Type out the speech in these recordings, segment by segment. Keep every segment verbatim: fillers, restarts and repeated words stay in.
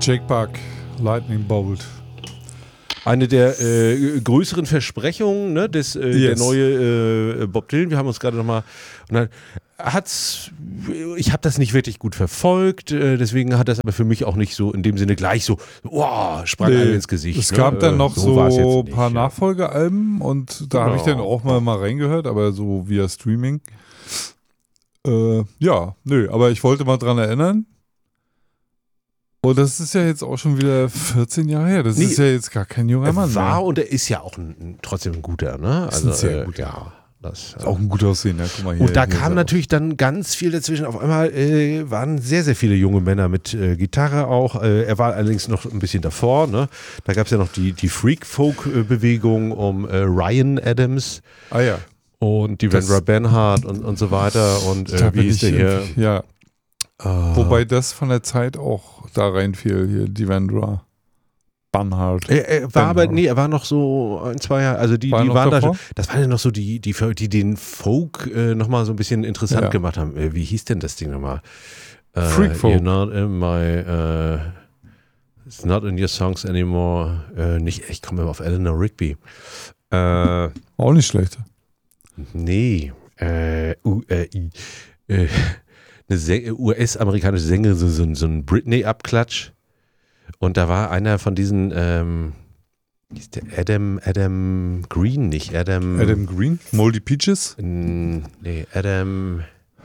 Jake Buck, Lightning Bolt. Eine der äh, größeren Versprechungen, ne, des, äh, yes. der neue äh, Bob Dylan. Wir haben uns gerade nochmal. Hat's, ich habe das nicht wirklich gut verfolgt, äh, deswegen hat das aber für mich auch nicht so in dem Sinne gleich so, wow, sprang nee, einem ins Gesicht. Es ne? gab dann noch so, so ein nicht, paar ja. Nachfolgealben und da genau. habe ich dann auch mal, mal reingehört, aber so via Streaming. Äh, ja, nö, aber ich wollte mal dran erinnern. Und das ist ja jetzt auch schon wieder vierzehn Jahre her. Das nee, ist ja jetzt gar kein junger Mann. War mehr. Und er ist ja auch ein, trotzdem ein guter, ne? Also, ist ein sehr äh, guter. Ja. Das ist auch ein guter Aussehen, ja, guck mal hier. Und da hier kam natürlich dann ganz viel dazwischen. Auf einmal äh, waren sehr, sehr viele junge Männer mit äh, Gitarre auch. Äh, er war allerdings noch ein bisschen davor. Ne? Da gab es ja noch die, die Freak-Folk-Bewegung um äh, Ryan Adams. Ah ja. Und die Vendra Benhart und, und so weiter. Und äh, wie hieß der hier? Ja. Uh, Wobei das von der Zeit auch da reinfiel, hier, die Vendra. Banhart. Er, er war aber, nee, er war noch so ein, zwei Jahre, also die, war die waren davor? da schon, das waren ja noch so die, die, die den Folk äh, nochmal so ein bisschen interessant ja. gemacht haben. Äh, wie hieß denn das Ding nochmal? Äh, Freak Folk. You're not in my, uh, it's not in your songs anymore. Äh, nicht, ich komme immer auf Eleanor Rigby. Äh, Auch nicht schlecht. Nee, äh, uh, äh, äh, eine U S-amerikanische Sängerin, so, so, so ein Britney-Abklatsch. Und da war einer von diesen, ähm, hieß der Adam, Adam Green, nicht Adam. Adam Green? Moldy Peaches? Nee, Adam.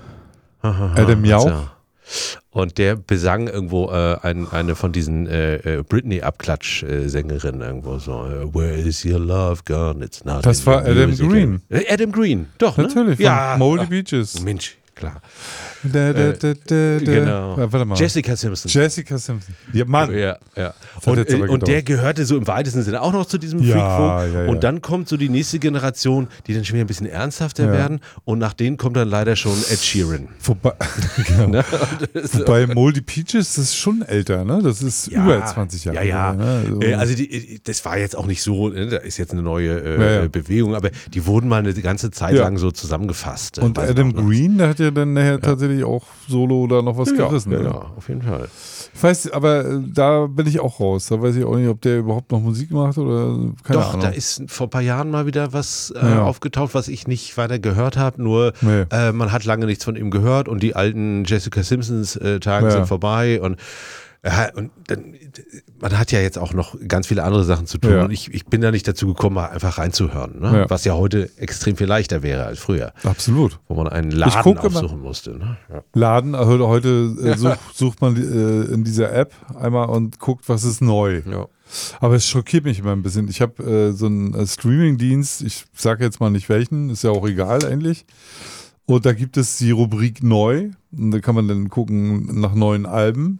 Adam Jauch? Und der besang irgendwo äh, ein, eine von diesen äh, Britney-Abklatsch-Sängerinnen irgendwo so. Uh, Where is your love gone? It's not. Das war Adam Green. Adam Green, doch, natürlich, ne? Ja. Moldy Peaches. Mensch, klar. Da, da, da, da, da. Genau. Ja, warte mal. Jessica Simpson. Jessica Simpson. Ja, Mann. Ja, ja. Und, und der gehörte so im weitesten Sinne auch noch zu diesem ja, Freak-Folk. Ja, ja. Und dann kommt so die nächste Generation, die dann schon wieder ein bisschen ernsthafter ja. werden. Und nach denen kommt dann leider schon Ed Sheeran. Wobei, genau. Wobei Moldy Peaches, das ist schon älter, ne? Das ist ja, über zwanzig Jahre. Ja, ja. Ne? Also, also die, das war jetzt auch nicht so, ne? Da ist jetzt eine neue äh, ja, ja. Bewegung, aber die wurden mal eine ganze Zeit ja. lang so zusammengefasst. Und Adam Green, der hat ja dann nachher ja. tatsächlich auch Solo oder noch was ja, gerissen. Ja, ne? ja, auf jeden Fall. Ich weiß, aber da bin ich auch raus. Da weiß ich auch nicht, ob der überhaupt noch Musik macht oder keine Doch, Ahnung. da ist vor ein paar Jahren mal wieder was äh, ja. aufgetaucht, was ich nicht weiter gehört habe. Nur nee. äh, man hat lange nichts von ihm gehört und die alten Jessica Simpsons äh, Tage ja. sind vorbei und Ja, und dann, man hat ja jetzt auch noch ganz viele andere Sachen zu tun ja. und ich, ich bin da nicht dazu gekommen, mal einfach reinzuhören, ne? Ja. Was ja heute extrem viel leichter wäre als früher. Absolut. Wo man einen Laden aufsuchen musste. Ne? Ja. Laden, heute, heute äh, such, sucht man äh, in dieser App einmal und guckt, was ist neu. Ja. Aber es schockiert mich immer ein bisschen. Ich habe äh, so einen äh, Streaming-Dienst, ich sage jetzt mal nicht welchen, ist ja auch egal eigentlich. Und da gibt es die Rubrik Neu und da kann man dann gucken nach neuen Alben.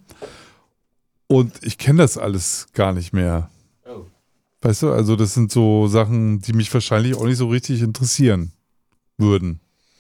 Und ich kenne das alles gar nicht mehr. Oh. Weißt du, also das sind so Sachen, die mich wahrscheinlich auch nicht so richtig interessieren würden.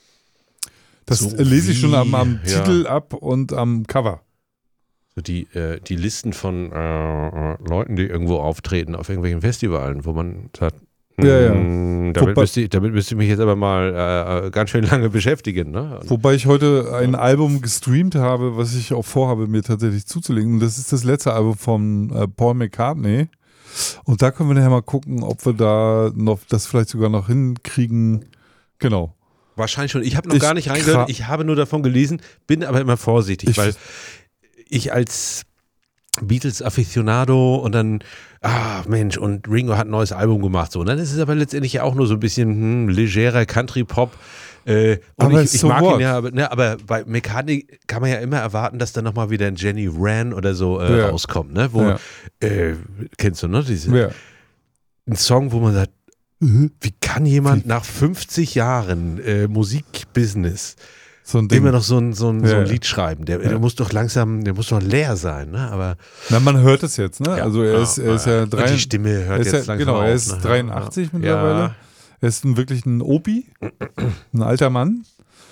Das so lese ich schon am, am ja. Titel ab und am Cover. So die, äh, die Listen von äh, Leuten, die irgendwo auftreten auf irgendwelchen Festivalen, wo man sagt, ja, ja. Damit, müsste ich, damit müsste ich mich jetzt aber mal äh, ganz schön lange beschäftigen. Ne? Wobei ich heute ein Album gestreamt habe, was ich auch vorhabe, mir tatsächlich zuzulegen. Und das ist das letzte Album von äh, Paul McCartney. Und da können wir nachher mal gucken, ob wir da noch das vielleicht sogar noch hinkriegen. Genau. Wahrscheinlich schon. Ich habe noch ich gar nicht reingehört. Ich habe nur davon gelesen, bin aber immer vorsichtig, ich weil ich als Beatles-Afficionado und dann, ah Mensch, und Ringo hat ein neues Album gemacht. So. Und dann ist es aber letztendlich ja auch nur so ein bisschen hm, legerer Country-Pop. Äh, und aber ich, ich so mag what? ihn ja, aber, ne, aber bei McCartney kann man ja immer erwarten, dass dann nochmal wieder ein Jenny Wren oder so äh, ja. rauskommt. Ne? Wo, ja. äh, kennst du, ne? Diese, ja. Ein Song, wo man sagt, mhm. wie kann jemand wie? nach fünfzig Jahren äh, Musikbusiness so ein Ding. immer noch so ein, so ein, ja. so ein Lied schreiben. Der, ja. der muss doch langsam, der muss doch leer sein, ne? Aber na, man hört es jetzt, ne? Ja. Also er ist, er ist ja, drei, die Stimme hört jetzt ja, langsam genau, auf. er ist ne? dreiundachtzig ja. mittlerweile. Ja. Er ist ein, wirklich ein Opi, ein alter Mann.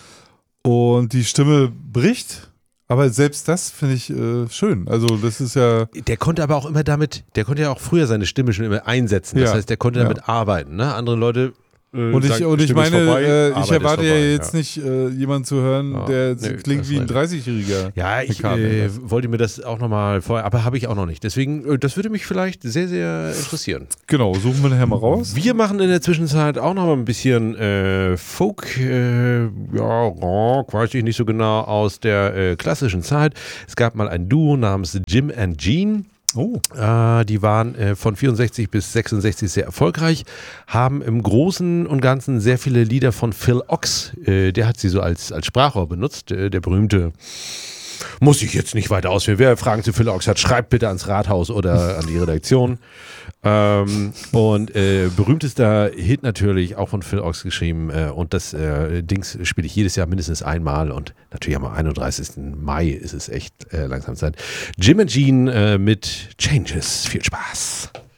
Und die Stimme bricht. Aber selbst das finde ich äh, schön. Also das ist ja... Der konnte aber auch immer damit, der konnte ja auch früher seine Stimme schon immer einsetzen. Das ja. heißt, der konnte ja. damit arbeiten. Ne? Andere Leute Äh, und ich, sagt, und ich meine, vorbei, äh, ich erwarte vorbei, ja jetzt ja. nicht äh, jemanden zu hören, ja, der nee, klingt wie ein dreißigjähriger. Ja, ich äh, wollte mir das auch nochmal vorher, aber habe ich auch noch nicht. Deswegen, äh, das würde mich vielleicht sehr, sehr interessieren. Genau, suchen wir nachher mal raus. Wir machen in der Zwischenzeit auch noch mal ein bisschen äh, Folk, äh, ja, Rock, weiß ich nicht so genau, aus der äh, klassischen Zeit. Es gab mal ein Duo namens Jim and Jean. Oh. Äh, die waren äh, von vierundsechzig bis sechsundsechzig sehr erfolgreich, haben im Großen und Ganzen sehr viele Lieder von Phil Ochs, äh, der hat sie so als, als Sprachrohr benutzt, äh, der berühmte, muss ich jetzt nicht weiter ausführen, wer Fragen zu Phil Ochs hat, schreibt bitte ans Rathaus oder an die Redaktion. Ähm, und äh, berühmtester Hit natürlich, auch von Phil Ochs geschrieben, äh, und das äh, Dings spiele ich jedes Jahr mindestens einmal und natürlich am einunddreißigsten Mai ist es echt äh, langsam Zeit. Jim and Jean äh, mit Changes. Viel Spaß.